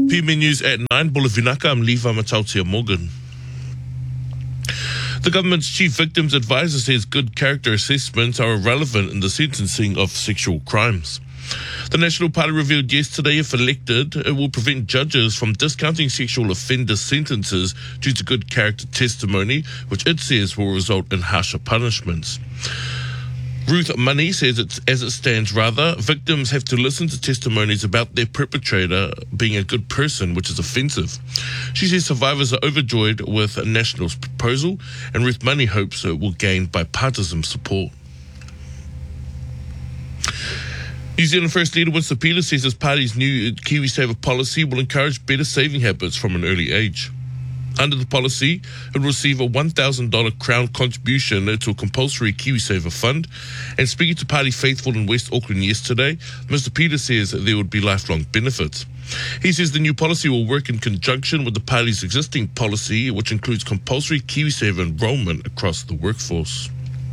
PME News at 9, Bulavinaka, I'm Levi Matautia Morgan. The government's chief victims advisor says good character assessments are irrelevant in the sentencing of sexual crimes. The National Party revealed yesterday, if elected, it will prevent judges from discounting sexual offender sentences due to good character testimony, which it says will result in harsher punishments. Ruth Money says as it stands, victims have to listen to testimonies about their perpetrator being a good person, which is offensive. She says survivors are overjoyed with National's proposal, and Ruth Money hopes it will gain bipartisan support. New Zealand First Leader Winston Peters says his party's new KiwiSaver policy will encourage better saving habits from an early age. Under the policy, it will receive a $1,000 Crown contribution to a compulsory KiwiSaver fund. And speaking to party faithful in West Auckland yesterday, Mr. Peters says there would be lifelong benefits. He says the new policy will work in conjunction with the party's existing policy, which includes compulsory KiwiSaver enrolment across the workforce.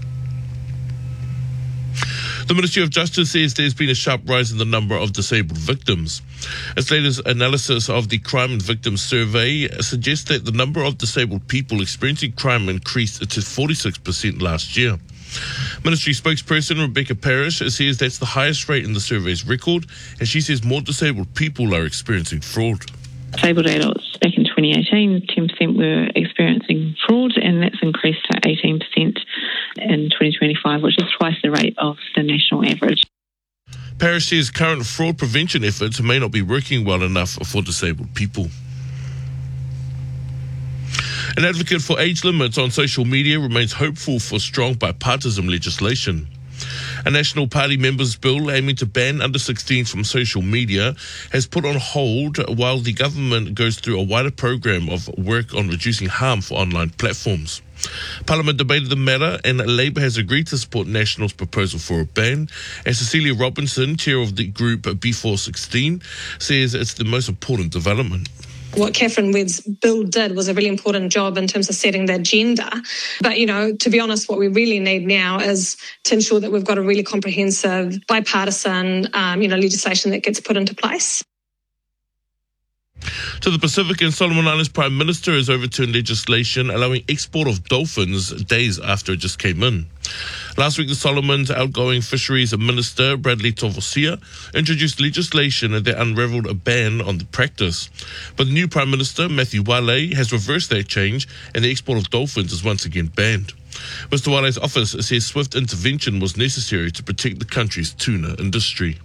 The Ministry of Justice says there's been a sharp rise in the number of disabled victims. Its latest analysis of the Crime and Victims Survey suggests that the number of disabled people experiencing crime increased to 46% last year. Ministry spokesperson Rebecca Parrish says that's the highest rate in the survey's record, and she says more disabled people are experiencing fraud. Disabled adults back in 2018, 10% were experiencing fraud, and that's increased to 18% in 2025, which is twice the rate of the national average. Parrish says current fraud prevention efforts may not be working well enough for disabled people. An advocate for age limits on social media remains hopeful for strong bipartisan legislation. A National Party members' bill aiming to ban under-16s from social media has put on hold while the government goes through a wider program of work on reducing harm for online platforms. Parliament debated the matter, and Labour has agreed to support National's proposal for a ban. And Cecilia Robinson, chair of the group B416, says it's the most important development. What Catherine Webb's bill did was a really important job in terms of setting the agenda. But, to be honest, what we really need now is to ensure that we've got a really comprehensive, bipartisan, legislation that gets put into place. To the Pacific, and Solomon Islands Prime Minister has overturned legislation allowing export of dolphins days after it just came in. Last week, the Solomons' outgoing Fisheries Minister, Bradley Tovosia, introduced legislation that unravelled a ban on the practice. But the new Prime Minister, Matthew Wale, has reversed that change, and the export of dolphins is once again banned. Mr. Wale's office says swift intervention was necessary to protect the country's tuna industry.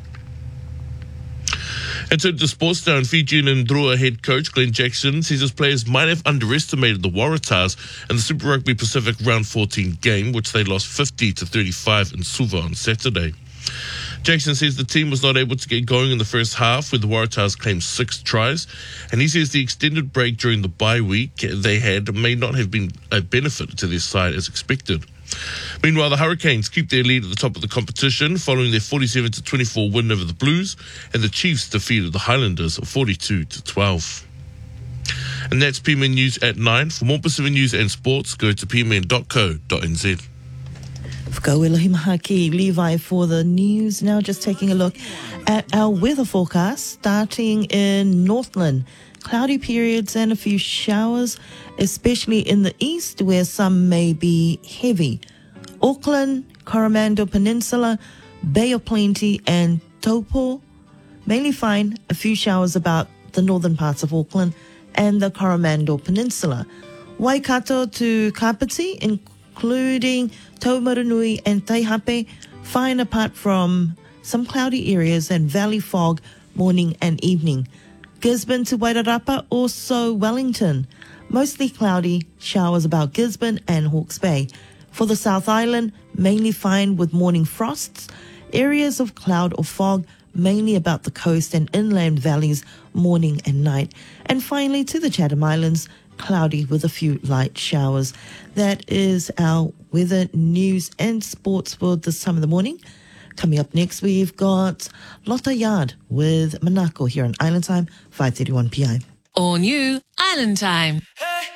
And to the sports now, Fijian and Drua head coach Glenn Jackson says his players might have underestimated the Waratahs in the Super Rugby Pacific Round 14 game, which they lost 50-35 in Suva on Saturday. Jackson says the team was not able to get going in the first half, where the Waratahs claimed 6 tries, and he says the extended break during the bye week they had may not have been a benefit to their side as expected. Meanwhile, the Hurricanes keep their lead at the top of the competition following their 47-24 win over the Blues, and the Chiefs defeated the Highlanders 42-12. And that's PMN News at 9. For more Pacific news and sports, go to pmn.co.nz. Whakauelohimahaki, Levi for the news. Now just taking a look at our weather forecast, starting in Northland. Cloudy periods and a few showers, especially in the east where some may be heavy. Auckland, Coromandel Peninsula, Bay of Plenty and Taupo, mainly fine, a few showers about the northern parts of Auckland and the Coromandel Peninsula. Waikato to Kapiti, including Taumarunui and Taihape, fine apart from some cloudy areas and valley fog morning and evening. Gisborne to Wairarapa, also Wellington. Mostly cloudy, showers about Gisborne and Hawke's Bay. For the South Island, mainly fine with morning frosts. Areas of cloud or fog, mainly about the coast and inland valleys, morning and night. And finally to the Chatham Islands, cloudy with a few light showers. That is our weather, news and sports for this time of the morning. Coming up next, we've got Lotta Yard with Manako here on Island Time, 5:31 p.m. All new Island Time.